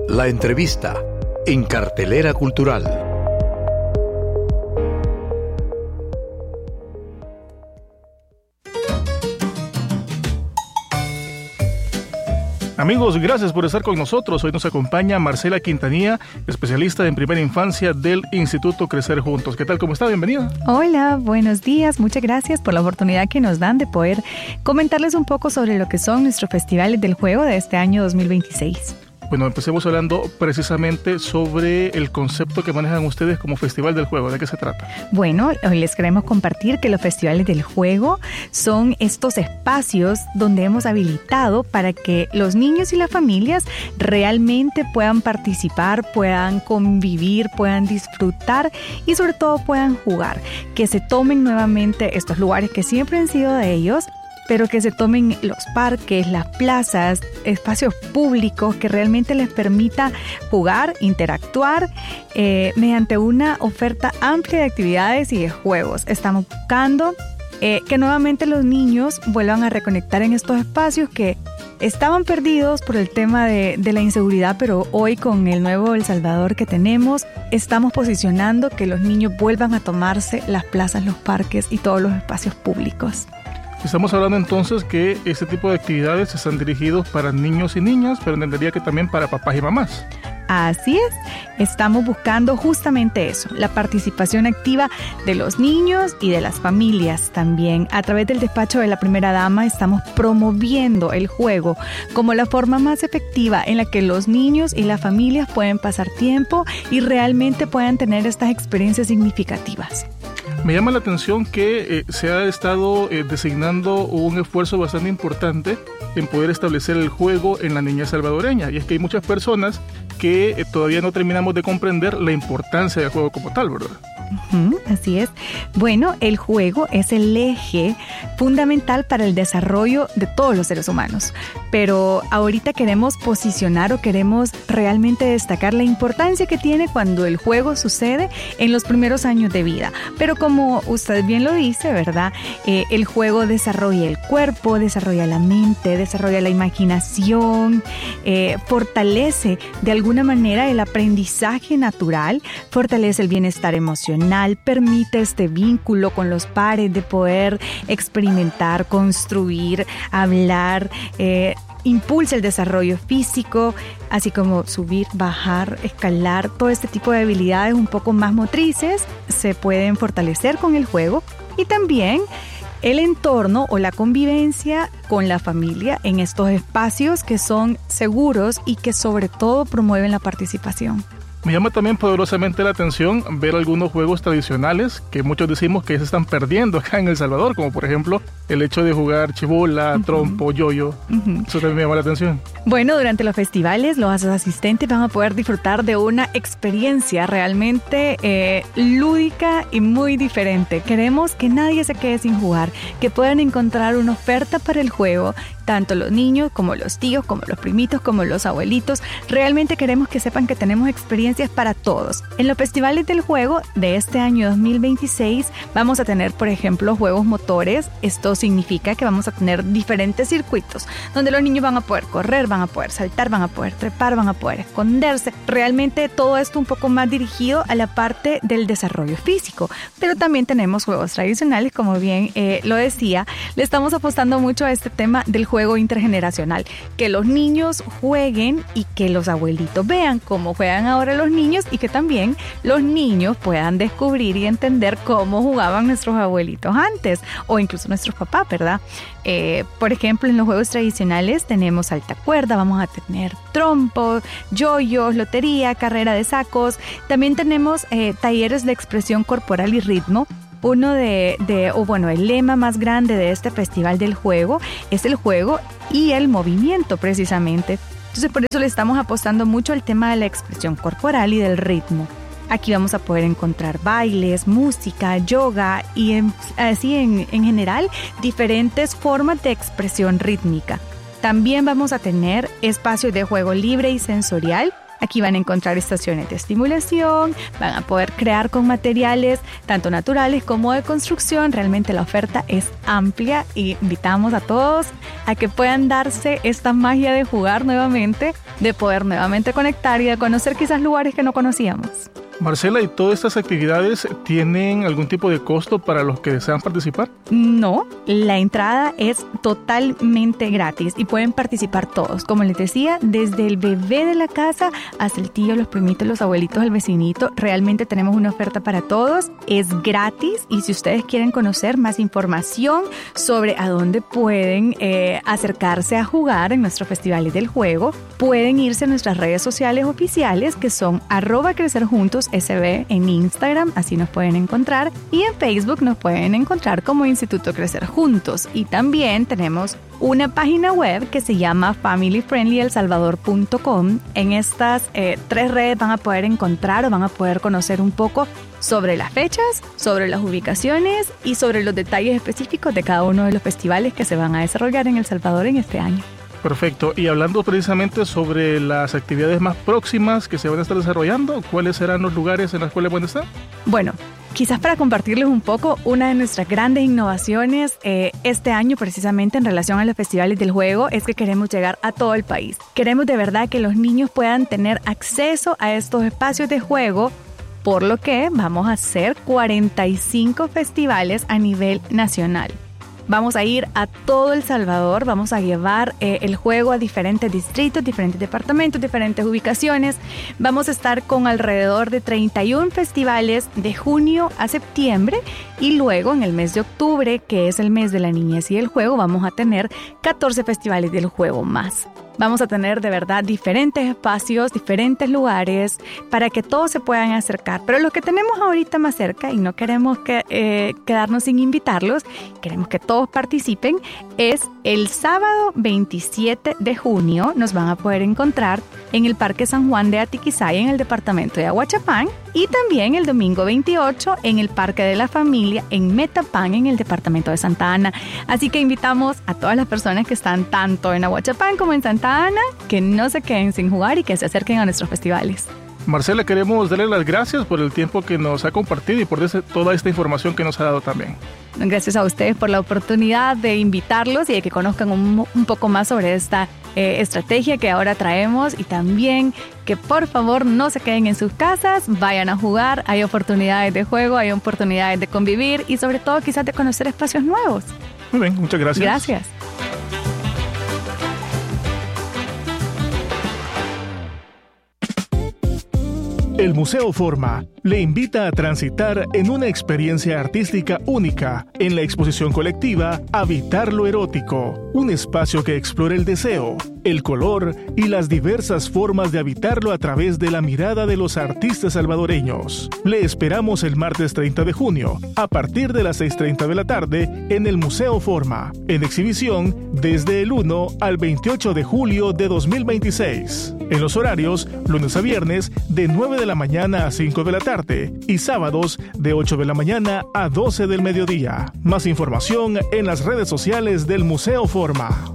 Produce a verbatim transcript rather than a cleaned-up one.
La entrevista en Cartelera Cultural. Amigos, gracias por estar con nosotros. Hoy nos acompaña Marcela Quintanilla, especialista en primera infancia del Instituto Crecer Juntos. ¿Qué tal? ¿Cómo está? Bienvenida. Hola, buenos días. Muchas gracias por la oportunidad que nos dan de poder comentarles un poco sobre lo que son nuestros festivales del juego de este año dos mil veintiséis. Bueno, empecemos hablando precisamente sobre el concepto que manejan ustedes como Festival del Juego. ¿De qué se trata? Bueno, hoy les queremos compartir que los festivales del juego son estos espacios donde hemos habilitado para que los niños y las familias realmente puedan participar, puedan convivir, puedan disfrutar y sobre todo puedan jugar. Que se tomen nuevamente estos lugares que siempre han sido de ellos, pero que se tomen los parques, las plazas, espacios públicos que realmente les permita jugar, interactuar eh, mediante una oferta amplia de actividades y de juegos. Estamos buscando eh, que nuevamente los niños vuelvan a reconectar en estos espacios que estaban perdidos por el tema de, de la inseguridad, pero hoy con el nuevo El Salvador que tenemos, estamos posicionando que los niños vuelvan a tomarse las plazas, los parques y todos los espacios públicos. Estamos hablando entonces que este tipo de actividades están dirigidos para niños y niñas, pero entendería que también para papás y mamás. Así es, estamos buscando justamente eso, la participación activa de los niños y de las familias también. A través del despacho de la primera dama estamos promoviendo el juego como la forma más efectiva en la que los niños y las familias pueden pasar tiempo y realmente puedan tener estas experiencias significativas. Me llama la atención que eh, se ha estado eh, designando un esfuerzo bastante importante en poder establecer el juego en la niñez salvadoreña. Y es que hay muchas personas que eh, todavía no terminamos de comprender la importancia del juego como tal, ¿verdad? Uh-huh, así es. Bueno, el juego es el eje fundamental para el desarrollo de todos los seres humanos. Pero ahorita queremos posicionar o queremos realmente destacar la importancia que tiene cuando el juego sucede en los primeros años de vida. Pero como usted bien lo dice, ¿verdad? Eh, el juego desarrolla el cuerpo, desarrolla la mente, desarrolla la imaginación, eh, fortalece de alguna manera el aprendizaje natural, fortalece el bienestar emocional, permite este vínculo con los pares de poder experimentar, construir, hablar, eh, impulsa el desarrollo físico, así como subir, bajar, escalar, todo este tipo de habilidades un poco más motrices se pueden fortalecer con el juego y también el entorno o la convivencia con la familia en estos espacios que son seguros y que sobre todo promueven la participación. Me llama también poderosamente la atención ver algunos juegos tradicionales que muchos decimos que se están perdiendo acá en El Salvador, como por ejemplo el hecho de jugar chibola, uh-huh. trompo, yoyo. Uh-huh. Eso también me llama la atención. Bueno, durante los festivales los asistentes van a poder disfrutar de una experiencia realmente eh, lúdica y muy diferente. Queremos que nadie se quede sin jugar, que puedan encontrar una oferta para el juego, tanto los niños como los tíos, como los primitos, como los abuelitos. Realmente queremos que sepan que tenemos experiencias para todos. En los festivales del juego de este año dos mil veintiséis vamos a tener, por ejemplo, juegos motores. Esto significa que vamos a tener diferentes circuitos donde los niños van a poder correr, van a poder saltar, van a poder trepar, van a poder esconderse. Realmente todo esto un poco más dirigido a la parte del desarrollo físico. Pero también tenemos juegos tradicionales, como bien eh, lo decía. Le estamos apostando mucho a este tema del juego intergeneracional. Que los niños jueguen y que los abuelitos vean cómo juegan ahora los niños y que también los niños puedan descubrir y entender cómo jugaban nuestros abuelitos antes o incluso nuestros papás, ¿verdad? Eh, por ejemplo, en los juegos tradicionales tenemos alta cuerda, vamos a tener trompo, yoyos, lotería, carrera de sacos. También tenemos eh, talleres de expresión corporal y ritmo. Uno de, de, o bueno, el lema más grande de este Festival del Juego es el juego y el movimiento precisamente. Entonces por eso le estamos apostando mucho al tema de la expresión corporal y del ritmo. Aquí vamos a poder encontrar bailes, música, yoga y en, así en, en general diferentes formas de expresión rítmica. También vamos a tener espacios de juego libre y sensorial. Aquí van a encontrar estaciones de estimulación, van a poder crear con materiales tanto naturales como de construcción. Realmente la oferta es amplia y invitamos a todos a que puedan darse esta magia de jugar nuevamente, de poder nuevamente conectar y de conocer quizás lugares que no conocíamos. Marcela, ¿y todas estas actividades tienen algún tipo de costo para los que desean participar? No, la entrada es totalmente gratis y pueden participar todos. Como les decía, desde el bebé de la casa hasta el tío, los primitos, los abuelitos, el vecinito. Realmente tenemos una oferta para todos. Es gratis y si ustedes quieren conocer más información sobre a dónde pueden eh, acercarse a jugar en nuestros festivales del juego, pueden irse a nuestras redes sociales oficiales que son arroba crecer juntos S B en Instagram, así nos pueden encontrar, y en Facebook nos pueden encontrar como Instituto Crecer Juntos. Y también tenemos una página web que se llama family friendly el salvador punto com. En estas eh, tres redes van a poder encontrar o van a poder conocer un poco sobre las fechas, sobre las ubicaciones y sobre los detalles específicos de cada uno de los festivales que se van a desarrollar en El Salvador en este año. Perfecto. Y hablando precisamente sobre las actividades más próximas que se van a estar desarrollando, ¿cuáles serán los lugares en los cuales van a estar? Bueno, quizás para compartirles un poco, una de nuestras grandes innovaciones eh, este año precisamente en relación a los festivales del juego es que queremos llegar a todo el país. Queremos de verdad que los niños puedan tener acceso a estos espacios de juego, por lo que vamos a hacer cuarenta y cinco festivales a nivel nacional. Vamos a ir a todo El Salvador, vamos a llevar eh, el juego a diferentes distritos, diferentes departamentos, diferentes ubicaciones. Vamos a estar con alrededor de treinta y uno festivales de junio a septiembre y luego en el mes de octubre, que es el mes de la niñez y el juego, vamos a tener catorce festivales del juego más. Vamos a tener de verdad diferentes espacios, diferentes lugares para que todos se puedan acercar. Pero lo que tenemos ahorita más cerca, y no queremos que, eh, quedarnos sin invitarlos, queremos que todos participen, es el sábado veintisiete de junio. Nos van a poder encontrar en el Parque San Juan de Atiquizaya, en el departamento de Ahuachapán, y también el domingo veintiocho en el Parque de la Familia, en Metapán, en el departamento de Santa Ana. Así que invitamos a todas las personas que están tanto en Ahuachapán como en Santa Ana, que no se queden sin jugar y que se acerquen a nuestros festivales. Marcela, queremos darle las gracias por el tiempo que nos ha compartido y por ese, toda esta información que nos ha dado también. Gracias a ustedes por la oportunidad de invitarlos y de que conozcan un, un poco más sobre esta eh, estrategia que ahora traemos, y también que por favor no se queden en sus casas, vayan a jugar, hay oportunidades de juego, hay oportunidades de convivir y sobre todo quizás de conocer espacios nuevos. Muy bien, muchas gracias. Gracias. El Museo Forma le invita a transitar en una experiencia artística única en la exposición colectiva Habitar lo Erótico, un espacio que explora el deseo, el color y las diversas formas de habitarlo a través de la mirada de los artistas salvadoreños. Le esperamos el martes treinta de junio, a partir de las seis treinta de la tarde, en el Museo Forma, en exhibición desde el uno al veintiocho de julio de dos mil veintiséis. En los horarios, lunes a viernes, de nueve de la mañana a cinco de la tarde y sábados de ocho de la mañana a doce del mediodía. Más información en las redes sociales del Museo Forma.